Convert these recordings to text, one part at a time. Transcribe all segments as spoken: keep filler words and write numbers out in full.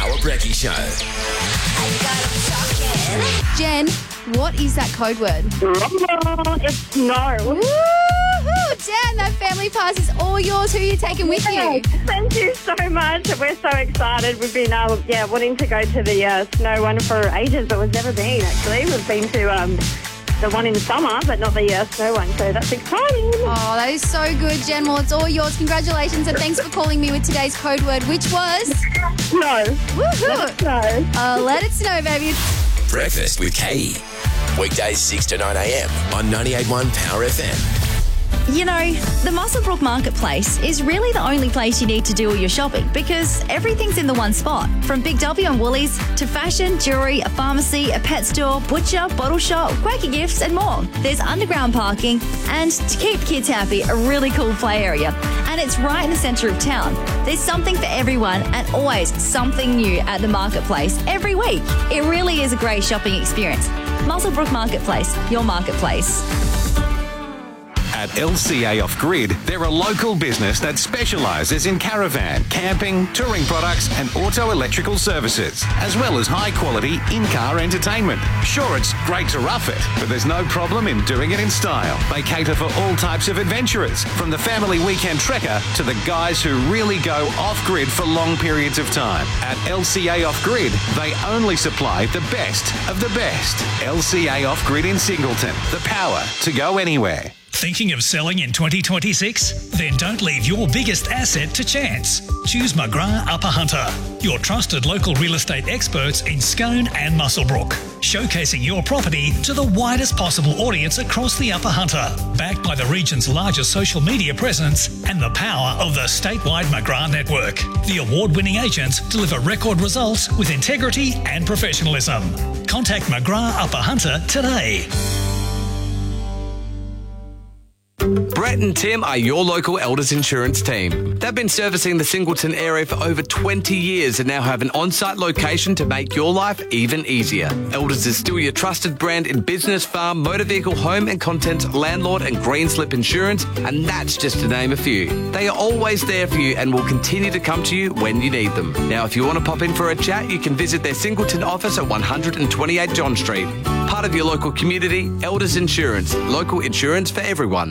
Power Brekkie Show. Jen, what is that code word? It's no. Woo-hoo! Jen, that family pass is all yours. Who are you taking with you? Thank you so much. We're so excited. We've been, uh, yeah, wanting to go to the uh, snow one for ages, but we've never been, actually. We've been to um, the one in the summer, but not the uh, snow one, so that's exciting. Oh, that is so good, Jen. Well, it's all yours. Congratulations, and thanks for calling me with today's code word, which was... No. Woohoo! No. Uh, let it snow, baby. Breakfast with Katie. Weekdays six to nine a.m. on ninety-eight point one Power F M. You know, the Muswellbrook Marketplace is really the only place you need to do all your shopping because everything's in the one spot. From Big W and Woolies to fashion, jewellery, a pharmacy, a pet store, butcher, bottle shop, Quaker Gifts and more. There's underground parking and, to keep kids happy, a really cool play area. And it's right in the centre of town. There's something for everyone and always something new at the Marketplace every week. It really is a great shopping experience. Muswellbrook Marketplace, your marketplace. At L C A Off Grid, they're a local business that specialises in caravan, camping, touring products and auto electrical services, as well as high-quality in-car entertainment. Sure, it's great to rough it, but there's no problem in doing it in style. They cater for all types of adventurers, from the family weekend trekker to the guys who really go off-grid for long periods of time. At L C A Off Grid, they only supply the best of the best. L C A Off Grid in Singleton, the power to go anywhere. Thinking of selling in twenty twenty-six? Then don't leave your biggest asset to chance. Choose McGrath Upper Hunter, your trusted local real estate experts in Scone and Muswellbrook, showcasing your property to the widest possible audience across the Upper Hunter, backed by the region's largest social media presence and the power of the statewide McGrath network. The award-winning agents deliver record results with integrity and professionalism. Contact McGrath Upper Hunter today. Brett and Tim are your local Elders insurance team. They've been servicing the Singleton area for over twenty years and now have an on-site location to make your life even easier. Elders is still your trusted brand in business, farm, motor vehicle, home and contents, landlord and green slip insurance, and that's just to name a few. They are always there for you and will continue to come to you when you need them. Now, if you want to pop in for a chat, you can visit their Singleton office at one twenty-eight John Street. Part of your local community, Elders Insurance. Local insurance for everyone.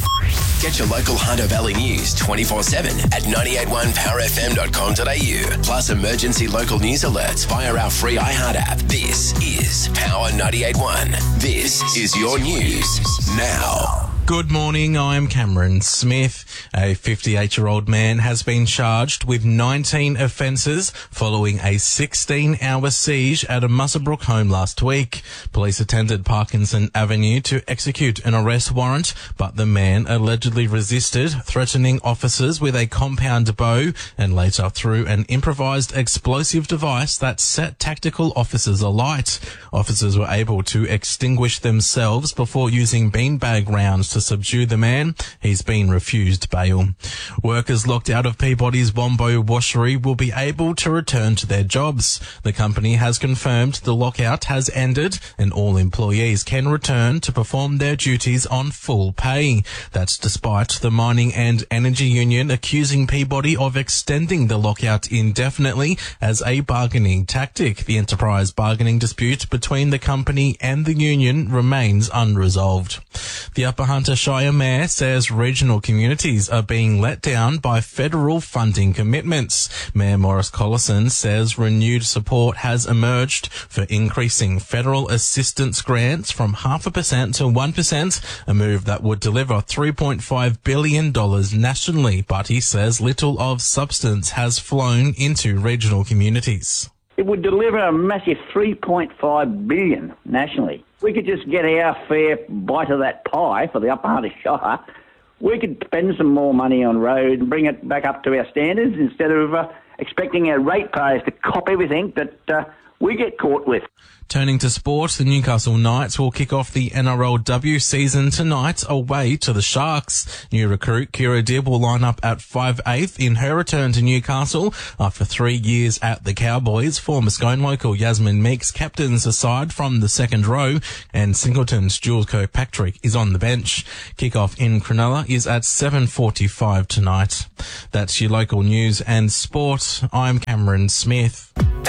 Get your local Hunter Valley news twenty-four seven at nine eight one power f m dot com dot a u. Plus emergency local news alerts via our free iHeart app. This is Power ninety-eight point one. This is your news now. Good morning, I'm Cameron Smith. A fifty-eight-year-old man has been charged with nineteen offences following a sixteen-hour siege at a Muswellbrook home last week. Police attended Parkinson Avenue to execute an arrest warrant, but the man allegedly resisted, threatening officers with a compound bow and later threw an improvised explosive device that set tactical officers alight. Officers were able to extinguish themselves before using beanbag rounds to subdue the man. He's been refused bail. Workers locked out of Peabody's Wombo washery will be able to return to their jobs. The company has confirmed the lockout has ended and all employees can return to perform their duties on full pay. That's despite the Mining and Energy Union accusing Peabody of extending the lockout indefinitely as a bargaining tactic. The enterprise bargaining dispute between the company and the union remains unresolved. The Upper Hunter Shire Mayor says regional communities are being let down by federal funding commitments. Mayor Morris Collison says renewed support has emerged for increasing federal assistance grants from half a percent to one percent, a move that would deliver three point five billion dollars nationally, but he says little of substance has flown into regional communities. It would deliver a massive three point five billion dollars nationally. We could just get our fair bite of that pie for the Upper Hunter Shire. We could spend some more money on road and bring it back up to our standards instead of uh, expecting our ratepayers to cop everything that uh, we get caught with. Turning to sport, the Newcastle Knights will kick off the N R L W season tonight away to the Sharks. New recruit Kira Dibb will line up at five eighth in her return to Newcastle after three years at the Cowboys. Former Scone local Yasmin Meeks captains the side from the second row, and Singleton's Jules Kirkpatrick is on the bench. Kick-off in Cronulla is at seven forty-five tonight. That's your local news and sport. I'm Cameron Smith.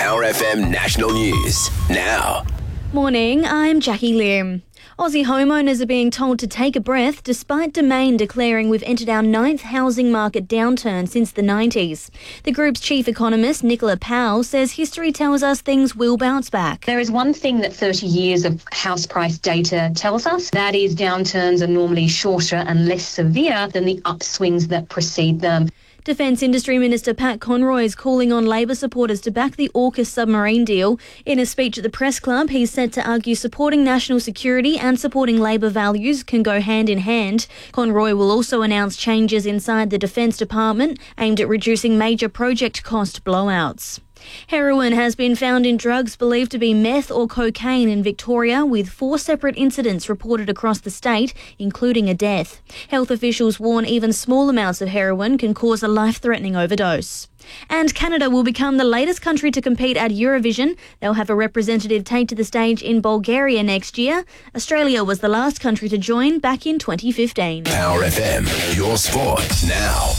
Power F M National News now. Morning, I'm Jackie Lim. Aussie homeowners are being told to take a breath despite Domain declaring we've entered our ninth housing market downturn since the nineties. The group's chief economist, Nicola Powell, says history tells us things will bounce back. There is one thing that thirty years of house price data tells us. That is downturns are normally shorter and less severe than the upswings that precede them. Defence Industry Minister Pat Conroy is calling on Labor supporters to back the AUKUS submarine deal. In a speech at the Press Club, he's said to argue supporting national security and supporting Labor values can go hand in hand. Conroy will also announce changes inside the Defence Department aimed at reducing major project cost blowouts. Heroin has been found in drugs believed to be meth or cocaine in Victoria, with four separate incidents reported across the state, including a death. Health officials warn even small amounts of heroin can cause a life-threatening overdose. And Canada will become the latest country to compete at Eurovision. They'll have a representative take to the stage in Bulgaria next year. Australia was the last country to join back in twenty fifteen. Power F M, your sport now.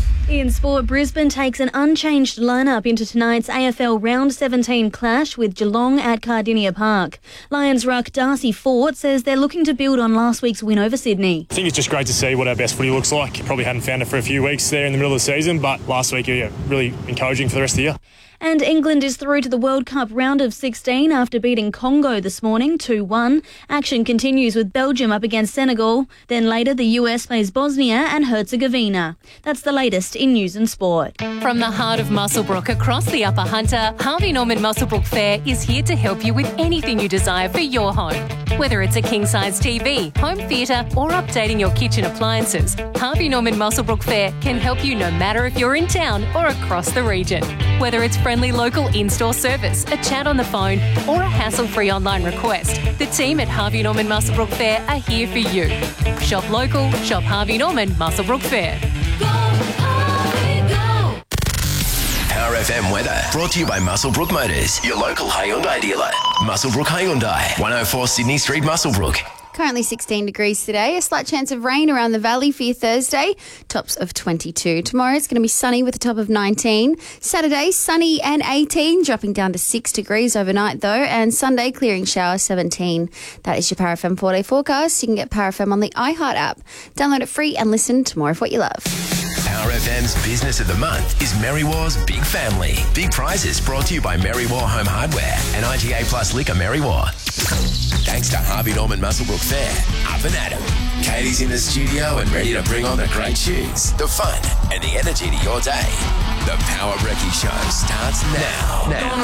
In sport, Brisbane takes an unchanged lineup into tonight's A F L Round seventeen clash with Geelong at Cardinia Park. Lions ruck Darcy Fort says they're looking to build on last week's win over Sydney. I think it's just great to see what our best footy looks like. Probably hadn't found it for a few weeks there in the middle of the season, but last week, yeah, really encouraging for the rest of the year. And England is through to the World Cup round of sixteen after beating Congo this morning two one. Action continues with Belgium up against Senegal. Then later the U S face Bosnia and Herzegovina. That's the latest in news and sport. From the heart of Muswellbrook across the Upper Hunter, Harvey Norman Muswellbrook Fair is here to help you with anything you desire for your home. Whether it's a king-size T V, home theatre or updating your kitchen appliances, Harvey Norman Muswellbrook Fair can help you no matter if you're in town or across the region. Whether it's friendly local in-store service, a chat on the phone or a hassle-free online request, the team at Harvey Norman Muswellbrook Fair are here for you. Shop local, shop Harvey Norman Muswellbrook Fair. Go, Harvey, go! Power F M weather brought to you by Muswellbrook Motors, your local Hyundai dealer. Muswellbrook Hyundai, one oh four Sydney Street, Muswellbrook. Currently sixteen degrees today. A slight chance of rain around the valley for your Thursday. Tops of twenty-two. Tomorrow it's going to be sunny with a top of nineteen. Saturday, sunny and eighteen, dropping down to six degrees overnight though. And Sunday, clearing shower, seventeen. That is your Power F M four-day forecast. You can get Power F M on the iHeart app. Download it free and listen to more of what you love. Power F M's Business of the Month is Merriwar's Big Family. Big prizes brought to you by Merriwar Home Hardware and I G A Plus Liquor Merriwar. Thanks to Harvey Norman Muswellbrook Fair. Up and at 'em. Katie's in the studio and ready to bring on the great tunes, the fun and the energy to your day. The Power Brekkie Show starts now. now.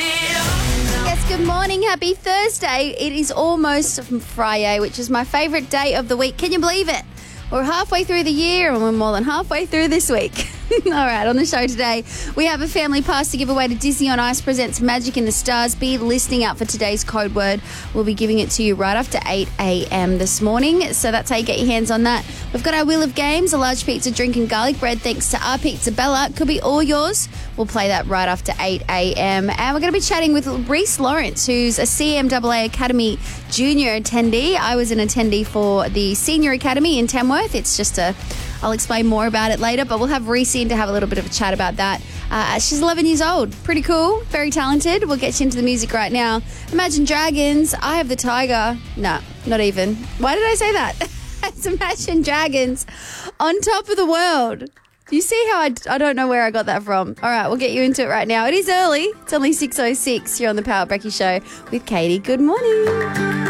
Yes, good morning. Happy Thursday. It is almost Friday, which is my favourite day of the week. Can you believe it? We're halfway through the year and we're more than halfway through this week. All right, on the show today, we have a family pass to give away to Disney on Ice presents Magic in the Stars. Be listening out for today's code word. We'll be giving it to you right after eight a.m. this morning. So that's how you get your hands on that. We've got our Wheel of Games, a large pizza, drink and garlic bread thanks to our Pizza Bella. Could be all yours. We'll play that right after eight a.m. And we're going to be chatting with Reese Lawrence, who's a C M A A Academy junior attendee. I was an attendee for the Senior Academy in Tamworth. It's just a... I'll explain more about it later, but we'll have Reese in to have a little bit of a chat about that. Uh, she's eleven years old. Pretty cool. Very talented. We'll get you into the music right now. Imagine Dragons. I Have the Tiger. No, not even. Why did I say that? It's Imagine Dragons on Top of the World. You see how I, I don't know where I got that from. All right, we'll get you into it right now. It is early. It's only six oh six here on the Power Brekkie Show with Katie. Good morning.